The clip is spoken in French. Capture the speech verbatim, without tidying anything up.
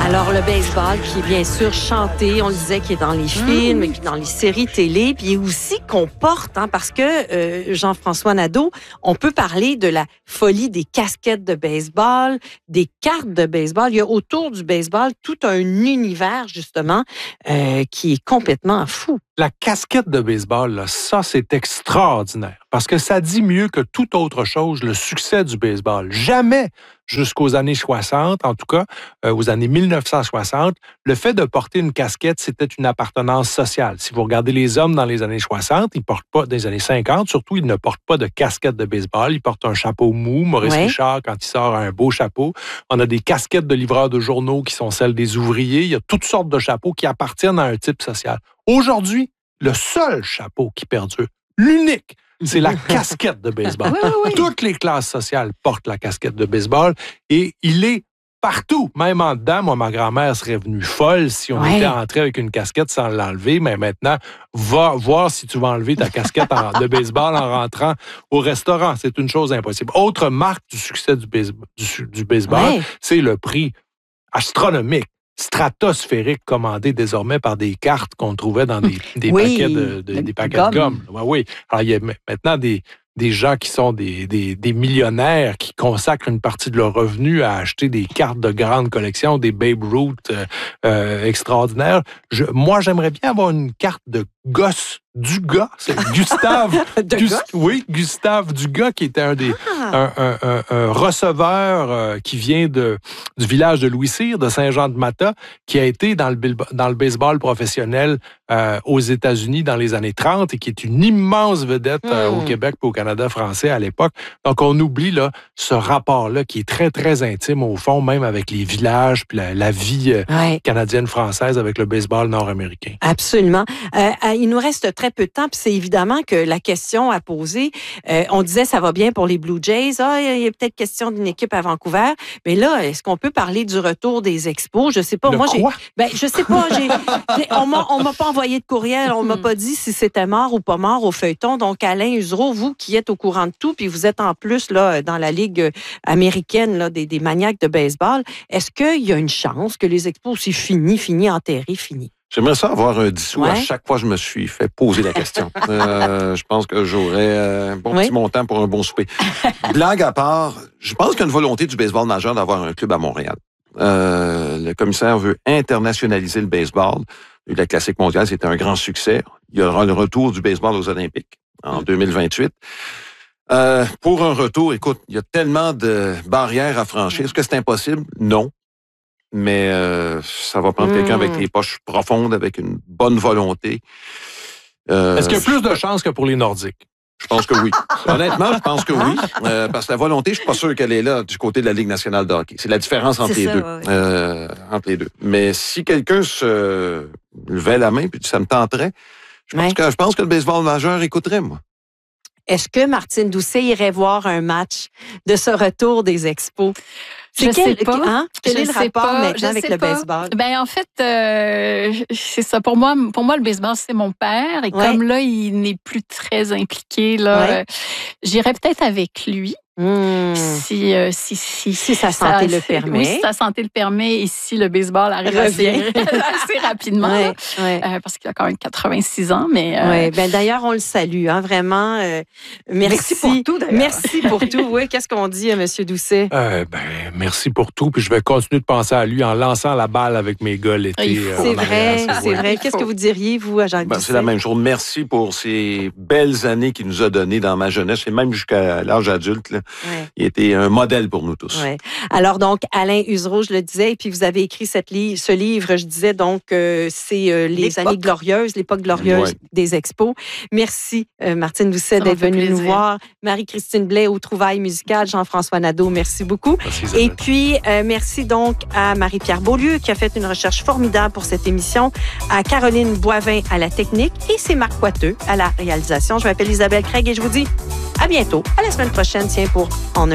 Alors, le baseball qui est bien sûr chanté, on le disait, qui est dans les films, mmh. dans les séries télé, puis aussi qu'on porte, hein, parce que euh, Jean-François Nadeau, on peut parler de la folie des casquettes de baseball, des cartes de baseball. Il y a autour du baseball tout un univers, justement, euh, qui est complètement fou. La casquette de baseball, là, ça, c'est extraordinaire parce que ça dit mieux que toute autre chose le succès du baseball. Jamais, jusqu'aux années soixante, en tout cas, euh, aux années mille neuf cent soixante, le fait de porter une casquette, c'était une appartenance sociale. Si vous regardez les hommes dans les années soixante, ils portent pas, dans les années cinquante, surtout, ils ne portent pas de casquette de baseball. Ils portent un chapeau mou. Maurice ouais. Richard, quand il sort, a un beau chapeau. On a des casquettes de livreurs de journaux qui sont celles des ouvriers. Il y a toutes sortes de chapeaux qui appartiennent à un type social. Aujourd'hui, le seul chapeau qui perdure, l'unique, c'est la casquette de baseball. Oui, oui, oui. Toutes les classes sociales portent la casquette de baseball et il est partout, même en dedans. Moi, ma grand-mère serait venue folle si on ouais. était entré avec une casquette sans l'enlever, mais maintenant, va voir si tu vas enlever ta casquette en, de baseball en rentrant au restaurant. C'est une chose impossible. Autre marque du succès du, base, du, du baseball, ouais. c'est le prix astronomique, stratosphérique, commandé désormais par des cartes qu'on trouvait dans des, des oui, paquets de, de, des paquets gomme. de gomme. Ouais, oui. Alors, il y a maintenant des, des gens qui sont des, des, des millionnaires qui consacrent une partie de leur revenu à acheter des cartes de grande collection, des Babe Ruth euh, euh, extraordinaires. Je, moi, j'aimerais bien avoir une carte de gosse du gars, c'est Gustave. Gus, oui, Gustave Dugas, qui était un des ah. un, un, un, un receveur euh, qui vient de du village de Louis-Cyr, de Saint-Jean-de-Matha, qui a été dans le dans le baseball professionnel euh, aux États-Unis dans les années trente et qui est une immense vedette euh, mm. au Québec et au Canada français à l'époque. Donc on oublie là ce rapport-là qui est très très intime au fond, même avec les villages puis la, la vie euh, ouais. canadienne-française avec le baseball nord-américain. Absolument. Euh, il nous reste très peu de temps, puis c'est évidemment que la question à poser, euh, on disait ça va bien pour les Blue Jays, ah, il y a peut-être question d'une équipe à Vancouver, mais là, est-ce qu'on peut parler du retour des expos? Je sais pas, Le moi quoi? j'ai, ben je sais pas, j'ai, j'ai on m'a, on m'a pas envoyé de courriel, on m'a pas dit si c'était mort ou pas mort au feuilleton. Donc Alain Usereau, vous qui êtes au courant de tout, puis vous êtes en plus là dans la ligue américaine là des, des maniaques de baseball, est-ce qu'il y a une chance que les expos c'est fini, fini, enterré, fini? J'aimerais ça avoir un dissous ouais. à chaque fois que je me suis fait poser la question. euh, je pense que j'aurais un bon oui. petit montant pour un bon souper. Blague à part, je pense qu'il y a une volonté du baseball majeur d'avoir un club à Montréal. Euh, le commissaire veut internationaliser le baseball. La Classique mondiale, c'était un grand succès. Il y aura le retour du baseball aux Olympiques en deux mille vingt-huit. Euh, pour un retour, écoute, il y a tellement de barrières à franchir. Est-ce que c'est impossible? Non. Mais euh, ça va prendre mmh. quelqu'un avec les poches profondes, avec une bonne volonté. Euh, Est-ce qu'il y a plus de chances que pour les Nordiques? Je pense que oui. Honnêtement, je pense que oui. Euh, parce que la volonté, je suis pas sûr qu'elle est là du côté de la Ligue nationale de hockey. C'est la différence entre, les, ça, deux, ouais. euh, entre les deux. Mais si quelqu'un se levait la main et ça me tenterait, je pense, ouais. que, je pense que le baseball majeur écouterait, moi. Est-ce que Martine Doucet irait voir un match de ce retour des expos? C'est je quel, sais pas. Hein? Quel je est le rapport pas. maintenant je avec le pas. baseball? Ben en fait, euh, c'est ça. Pour moi, pour moi, le baseball, c'est mon père. Et ouais. comme là, il n'est plus très impliqué, là, ouais. euh, j'irais peut-être avec lui. Mmh. Si, euh, si, si, si sa santé ça, le permet. Oui, si sa santé le permet et si le baseball arrive assez, assez rapidement. Ouais, ouais. Euh, parce qu'il a quand même quatre-vingt-six ans. Mais, euh... ouais, ben d'ailleurs, on le salue, hein, vraiment. Euh, merci, merci pour tout, d'ailleurs. Merci pour tout. Oui, qu'est-ce qu'on dit à M. Doucet? Euh, ben, merci pour tout. Puis je vais continuer de penser à lui en lançant la balle avec mes gars l'été. Euh, c'est vrai, c'est vrai. Qu'est-ce que vous diriez, vous, à Jacques ben, Doucet? C'est la même chose. Merci pour ces belles années qu'il nous a données dans ma jeunesse et même jusqu'à l'âge adulte, là. Ouais. Il était un modèle pour nous tous. Ouais. Alors donc, Alain Usereau, je le disais, et puis vous avez écrit cette li- ce livre, je disais donc, euh, c'est euh, les l'époque. années glorieuses, l'époque glorieuse ouais. des expos. Merci euh, Martine Doucet d'être venue nous voir. Marie-Christine Blais aux trouvailles musicales, Jean-François Nadeau, merci beaucoup. Merci, et puis, euh, merci donc à Marie-Pierre Beaulieu qui a fait une recherche formidable pour cette émission, à Caroline Boivin à la technique et c'est Marc Poiteux à la réalisation. Je m'appelle Isabelle Craig et je vous dis à bientôt, à la semaine prochaine, tiens, pour En un